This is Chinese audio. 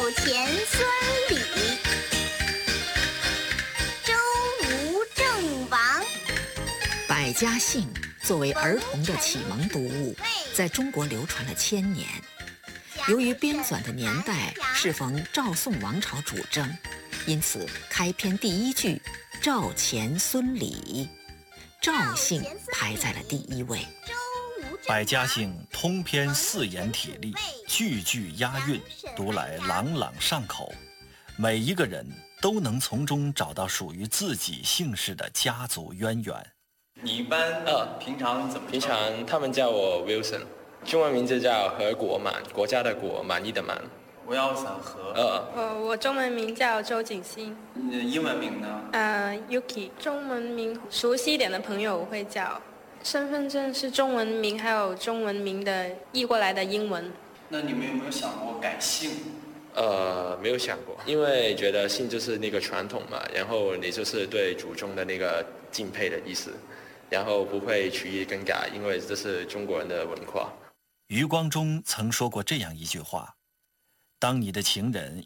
钱孙李，周吴郑王。 百家姓作为儿童的启蒙读物，在中国流传了1000年。由于编纂的年代适逢赵宋王朝主政，因此开篇第一句“赵钱孙李”，赵姓排在了第1位。 百家姓通篇4言体例，句句押韵，读来朗朗上口，每一个人都能从中找到属于自己姓氏的家族渊源。 你一般平常怎么？ 平常他们叫我 Wilson， 中文名字叫何国满，国家的国，满意的满。 Wilson 何？ 我中文名叫周景欣。 英文名呢 ？Yuki。中文名熟悉一点的朋友会叫。身份证是中文名，还有中文名的译过来的英文。 那你们有没有想过改姓？ 没有想过，因为觉得姓就是那个传统嘛，然后你就是对祖宗的那个敬佩的意思，然后不会取意更改，因为这是中国人的文化。 余光中曾说过这样一句话：当你的情人